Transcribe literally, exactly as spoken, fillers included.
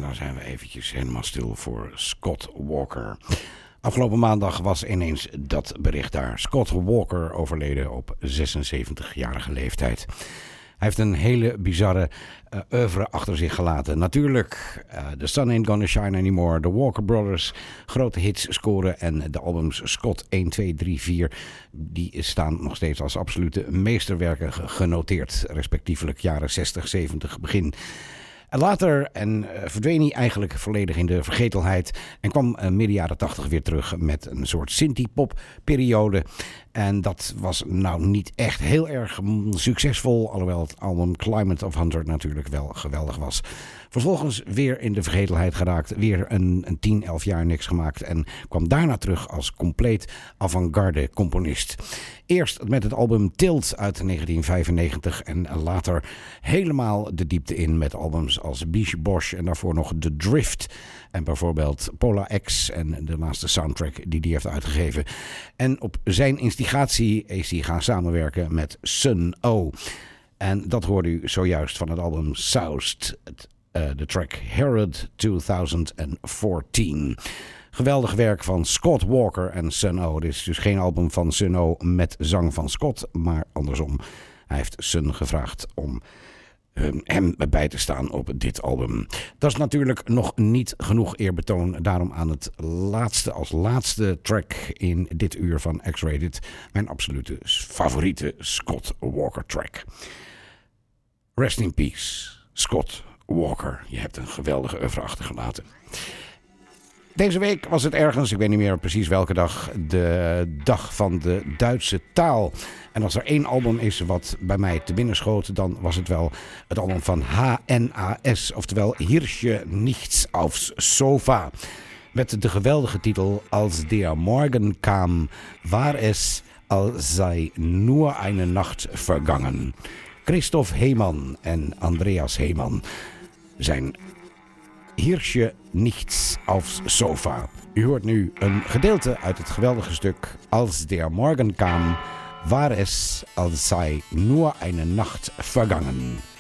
dan zijn we eventjes helemaal stil voor Scott Walker. Afgelopen maandag was ineens dat bericht daar. Scott Walker overleden op zesenzeventigjarige leeftijd. Hij heeft een hele bizarre uh, oeuvre achter zich gelaten. Natuurlijk, uh, The Sun Ain't Gonna Shine Anymore, The Walker Brothers, grote hits scoren en de albums Scott één, twee, drie, vier... die staan nog steeds als absolute meesterwerken genoteerd. Respectievelijk jaren zestig, zeventig, begin. Later en, uh, verdween hij eigenlijk volledig in de vergetelheid en kwam uh, midden jaren tachtig weer terug met een soort synthie-pop periode. En dat was nou niet echt heel erg succesvol, alhoewel het album Climate of Hunter natuurlijk wel geweldig was. Vervolgens weer in de vergetelheid geraakt, weer een, een tien, elf jaar niks gemaakt en kwam daarna terug als compleet avant-garde componist. Eerst met het album Tilt uit negentien vijfennegentig en later helemaal de diepte in met albums als Biche Bosch en daarvoor nog The Drift. En bijvoorbeeld Polar X en de laatste soundtrack die hij heeft uitgegeven. En op zijn instigatie is hij gaan samenwerken met Sun O. En dat hoorde u zojuist van het album Soused, het, uh, de track Herod tweeduizend veertien. Geweldig werk van Scott Walker en Sun O. Dit is dus geen album van Sun O met zang van Scott, maar andersom. Hij heeft Sun gevraagd om hem bij te staan op dit album. Dat is natuurlijk nog niet genoeg eerbetoon. Daarom aan het laatste, als laatste track in dit uur van X-Rated, mijn absolute favoriete Scott Walker track. Rest in peace, Scott Walker. Je hebt een geweldige oeuvre achtergelaten. Deze week was het ergens, ik weet niet meer precies welke dag, de dag van de Duitse taal. En als er één album is wat bij mij te binnen schoot, dan was het wel het album van H N A S, oftewel Hirsche Nichts aufs Sofa. Met de geweldige titel Als der Morgen kam, war es, als sei nur eine Nacht vergangen. Christoph Heeman en Andreas Heeman zijn Hirsche Nichts aufs Sofa. U hoort nu een gedeelte uit het geweldige stuk Als der Morgen kam, war es, als sei nur eine Nacht vergangen.